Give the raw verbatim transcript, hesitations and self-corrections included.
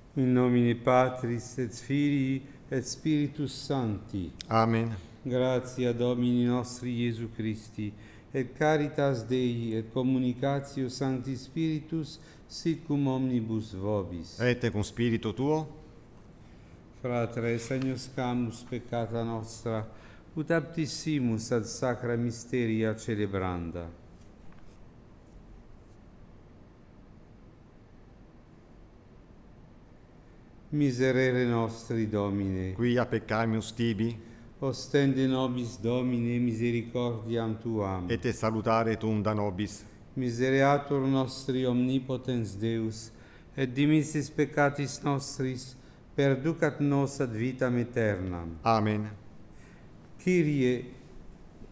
In nomine Patris et Filii et Spiritus Sancti. Amen. Gratia Domini nostri Iesu Christi, et caritas Dei et communicatio Sancti Spiritus, sit cum omnibus vobis. Et cum spiritu tuo, Fratres, agnoscamus peccata nostra, ut aptissimus ad sacra mysteria celebranda. Miserere nostri, Domine, quia peccamus tibi, ostende nobis Domine misericordiam Tuam, et salutare tuum da nobis. misereatur nostri omnipotens Deus, et dimissis peccatis nostris, perducat nos ad vitam aeternam. Amen. Kyrie